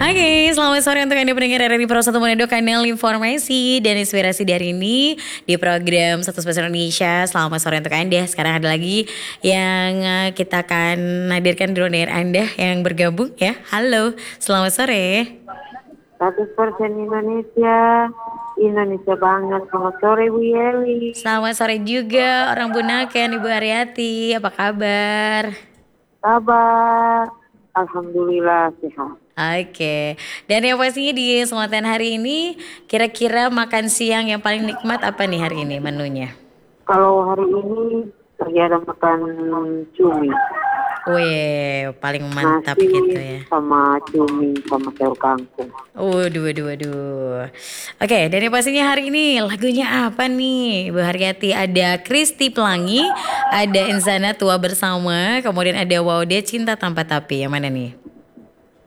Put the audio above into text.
Oke, selamat sore untuk Anda pendengar RRI Pro 1 Manado, kanal informasi dan inspirasi di hari ini di program Satu Spesial Indonesia. Selamat sore untuk Anda. Sekarang ada lagi yang kita akan hadirkan drone dari Anda yang bergabung ya. Halo, selamat sore. 100% Indonesia, Indonesia banget. Selamat sore Bu Yeli. Selamat sore juga orang Bunaken, Ibu Aryati. Apa kabar? Kabar, Alhamdulillah sehat. Oke, dan yang pastinya di kesempatan hari ini, kira-kira makan siang yang paling nikmat apa nih hari ini menunya? Kalau hari ini lagi ada makan cumi, Wih, paling mantap nasi gitu ya. sama cumi sama sayur kangkung. Waduh, waduh, waduh. Oke, dan yang pastinya hari ini lagunya apa nih, Bu Haryati? Ada Kristi Pelangi, ada Enzana Tua Bersama, kemudian ada Waude Cinta Tanpa Tapi. Yang mana nih?